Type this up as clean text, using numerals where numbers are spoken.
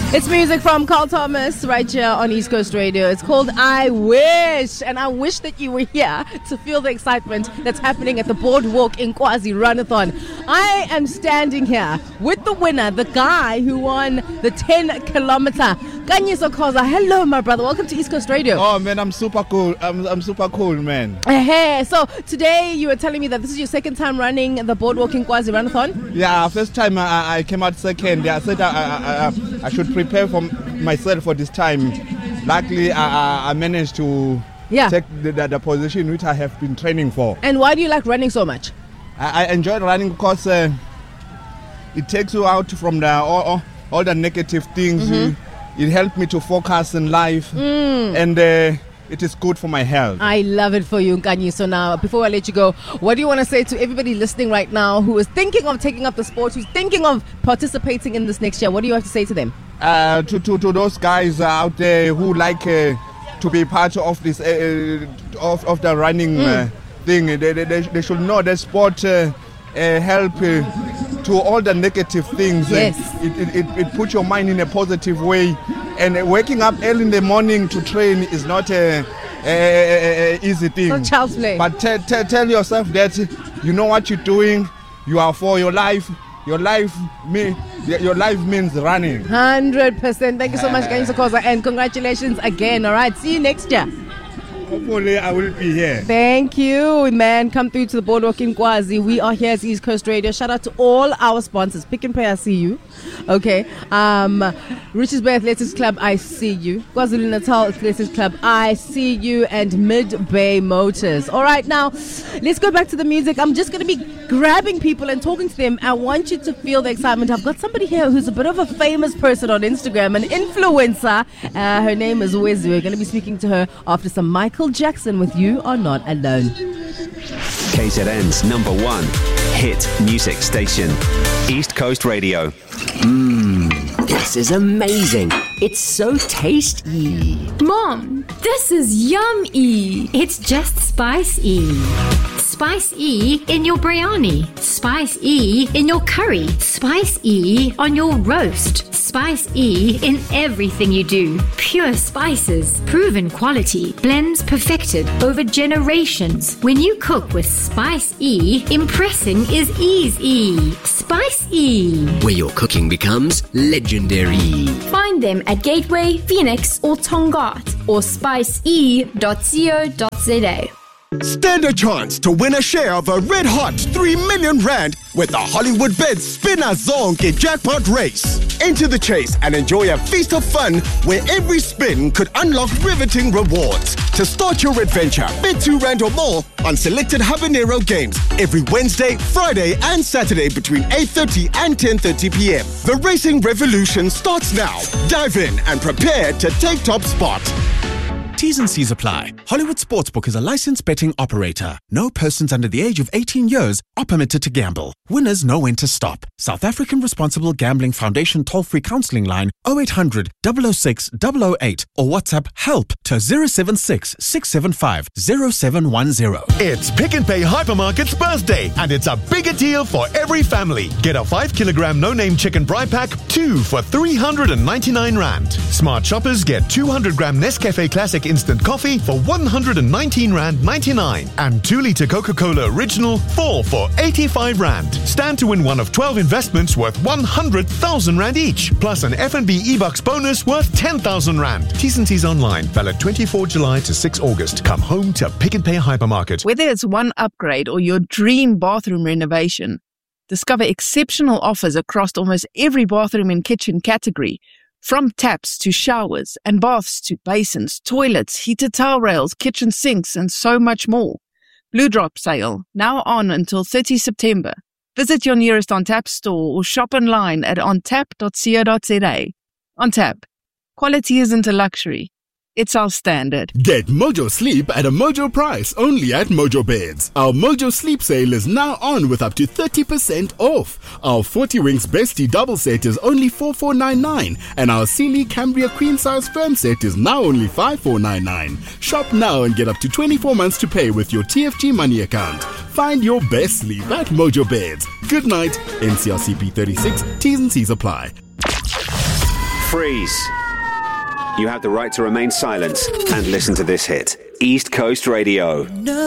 It's music from Carl Thomas right here on East Coast Radio. It's called I Wish, and I wish that you were here to feel the excitement that's happening at the Boardwalk in Kwazi Runathon. I am standing here with the winner, the guy who won the 10-kilometer. Kanyiso Khoza, hello my brother, welcome to East Coast Radio. Oh man, I'm super cool. I'm super cool, man. Hey, so today you were telling me that this is your second time running the Boardwalk in Kwazi Runathon? Yeah, first time I came out second. I said I should prepare for myself for this time. Luckily, I managed to take the position which I have been training for. And why do you like running so much? I enjoy running because it takes you out from all the negative things. Mm-hmm. It helped me to focus in life, and it is good for my health. I love it for you, Nkanyi. So now, before I let you go, what do you want to say to everybody listening right now who is thinking of taking up the sport, who's thinking of participating in this next year? What do you have to say to them? To those guys out there who like to be part of this of the running thing, they should know that sport help to all the negative things. Yes. It puts your mind in a positive way, and waking up early in the morning to train is not a easy thing. Not child's play. But tell yourself that you know what you're doing. You are for your life. Your life means running. 100%. Thank you so much, Kanyiso Khoza, and congratulations again. All right, see you next year. Hopefully I will be here. Thank you, man. Come through to the Boardwalk in Kwazi. We are here at East Coast Radio. Shout out to all our sponsors. Pick n Pay, I see you. Okay. Richards Bay Athletics Club, I see you. KwaZulu-Natal Athletics Club, I see you. And Mid-Bay Motors. All right, now let's go back to the music. I'm just going to be grabbing people and talking to them. I want you to feel the excitement. I've got somebody here who's a bit of a famous person on Instagram, an influencer. Her name is Wezi. We're going to be speaking to her after some Michael Jackson with You Are Not Alone. KZN's number one hit music station, East Coast Radio. This is amazing. It's so tasty. Mom, this is yummy. It's just Spice E. Spice E in your biryani. Spice E in your curry. Spice E on your roast. Spice E in everything you do. Pure spices, proven quality, blends perfected over generations. When you cook with Spice E, impressing is easy. Spice E, where your cooking becomes legendary. Find them at Gateway, Phoenix, or Tongaat, or spicee.co.za. Stand a chance to win a share of a red-hot 3 million rand with the Hollywood Bet Spinner Zonke jackpot race. Enter the chase and enjoy a feast of fun where every spin could unlock riveting rewards. To start your adventure, bet 2 rand or more on selected Habanero games every Wednesday, Friday and Saturday between 8:30 and 10:30 p.m. The racing revolution starts now. Dive in and prepare to take top spot. T's and C's apply. Hollywood Sportsbook is a licensed betting operator. No persons under the age of 18 years are permitted to gamble. Winners know when to stop. South African Responsible Gambling Foundation toll-free counselling line 0800 006 008 or WhatsApp HELP to 076 675 0710. It's Pick n Pay Hypermarket's birthday, and it's a bigger deal for every family. Get a 5-kilogram no-name chicken fry pack, 2 for 399 rand. Smart shoppers get 200-gram Nescafe Classic instant coffee for 119 rand 99, and 2-liter Coca-Cola Original 4 for 85 rand. Stand to win one of 12 investments worth 100,000 rand each, plus an F&B e-bucks bonus worth 10,000 rand. T's and C's online, valid 24 July to 6 August. Come home to Pick n Pay Hypermarket. Whether it's one upgrade or your dream bathroom renovation, discover exceptional offers across almost every bathroom and kitchen category. From taps to showers and baths to basins, toilets, heated towel rails, kitchen sinks, and so much more. Blue Drop sale, now on until 30 September. Visit your nearest OnTap store or shop online at ontap.co.za. OnTap. Quality isn't a luxury. It's our standard. Get Mojo Sleep at a Mojo price only at Mojo Beds. Our Mojo Sleep sale is now on with up to 30% off. Our 40 Winks Bestie double set is only 4499, and our Sealy Cambria Queen Size Firm set is now only 5499. Shop now and get up to 24 months to pay with your TFG Money account. Find your best sleep at Mojo Beds. Good night. NCRCP 36. T's and C's apply. Freeze. You have the right to remain silent and listen to this hit. East Coast Radio.